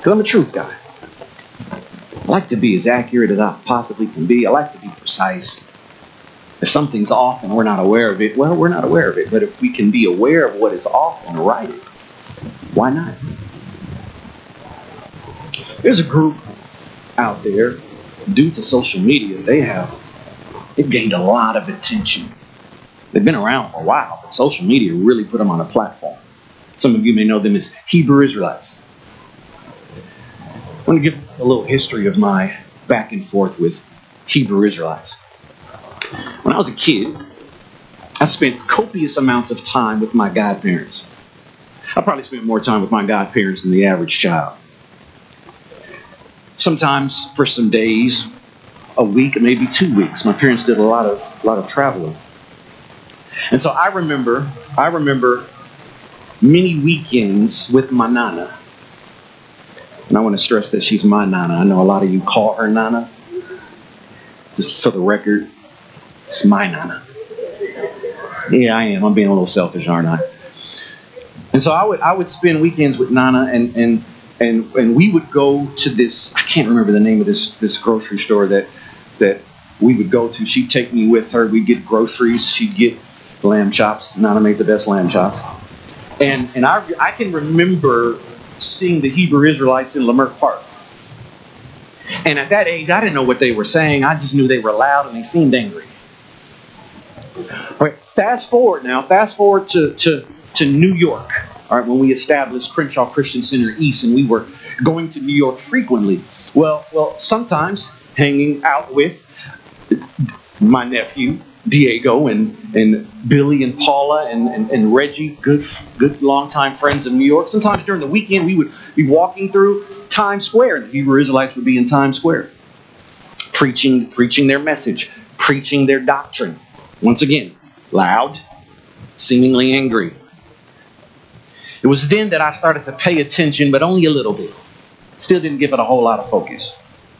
Because I'm a truth guy. I like to be as accurate as I possibly can be. I like to be precise. If something's off and we're not aware of it, well, we're not aware of it. But if we can be aware of what is off and right it, why not? There's a group out there, due to social media, they've gained a lot of attention. They've been around for a while, but social media really put them on a platform. Some of you may know them as Hebrew Israelites. I want to give a little history of my back and forth with Hebrew Israelites. When I was a kid, I spent copious amounts of time with my godparents. I probably spent more time with my godparents than the average child. Sometimes for some days, a week, maybe 2 weeks. My parents did a lot of traveling. And so I remember many weekends with my Nana. And I want to stress that she's my Nana. I know a lot of you call her Nana. Just for the record, it's my Nana. Yeah, I am. I'm being a little selfish, aren't I? And so I would spend weekends with Nana, and we would go to this, I can't remember the name of this grocery store that we would go to. She'd take me with her. We'd get groceries. She'd get lamb chops. Nana made the best lamb chops. And I can remember seeing the Hebrew Israelites in Leimert Park. And at that age, I didn't know what they were saying. I just knew they were loud and they seemed angry. All right, fast forward to New York. All right, when we established Crenshaw Christian Center East, and we were going to New York frequently. Well, sometimes hanging out with my nephew Diego and Billy and Paula and Reggie, good longtime friends of New York. Sometimes during the weekend we would be walking through Times Square, and the Hebrew Israelites would be in Times Square, preaching their message, preaching their doctrine. Once again, loud, seemingly angry. It was then that I started to pay attention, but only a little bit. Still didn't give it a whole lot of focus.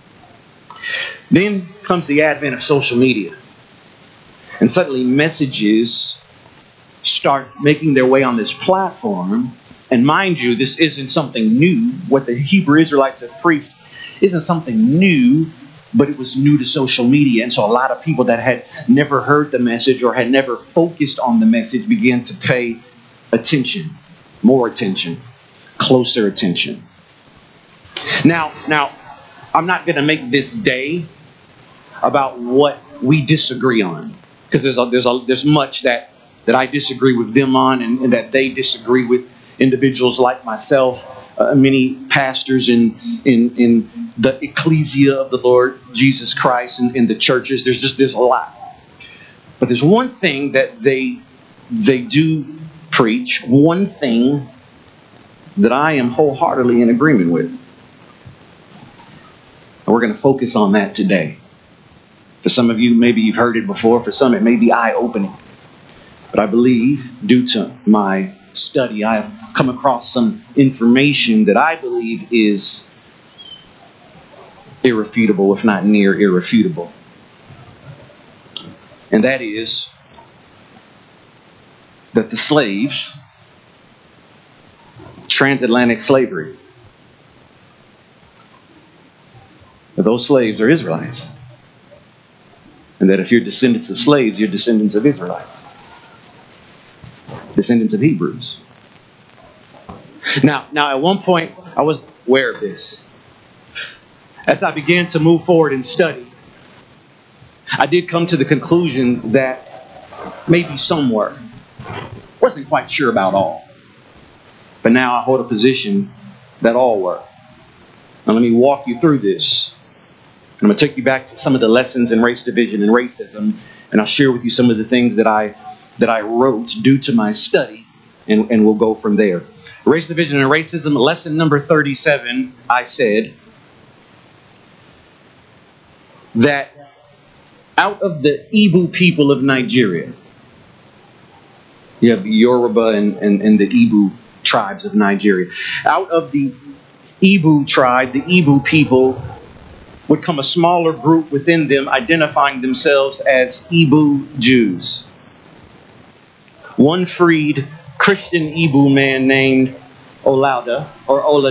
Then comes the advent of social media. And suddenly messages start making their way on this platform. And mind you, this isn't something new. What the Hebrew Israelites have preached isn't something new, but it was new to social media. And so a lot of people that had never heard the message or had never focused on the message began to pay attention, more attention, closer attention. Now, I'm not going to make this day about what we disagree on, because there's much that I disagree with them on, and that they disagree with individuals like myself, many pastors in the ecclesia of the Lord Jesus Christ, and in the churches. There's a lot, but there's one thing that they do preach, one thing that I am wholeheartedly in agreement with. And we're going to focus on that today. For some of you, maybe you've heard it before. For some, it may be eye-opening. But I believe, due to my study, I have come across some information that I believe is irrefutable, if not near irrefutable. And that is that the slaves, transatlantic slavery, those slaves are Israelites. And that if you're descendants of slaves, you're descendants of Israelites. Descendants of Hebrews. Now at one point, I was aware of this. As I began to move forward and study, I did come to the conclusion that maybe some were. Wasn't quite sure about all. But now I hold a position that all were. Now let me walk you through this. I'm going to take you back to some of the lessons in race division and racism, and I'll share with you some of the things that I wrote due to my study, and we'll go from there. Race division and racism, lesson number 37, I said that out of the Igbo people of Nigeria, you have the Yoruba and the Igbo tribes of Nigeria. Out of the Igbo tribe, the Igbo people, would come a smaller group within them identifying themselves as Igbo Jews. One freed Christian Igbo man named Olaudah, or Ola